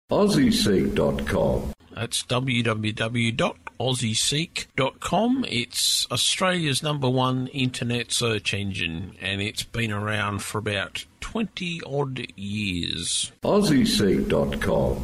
AussieSeek.com. That's www.aussieseek.com. It's Australia's #1 internet search engine, and it's been around for about 20-odd years. AussieSeek.com.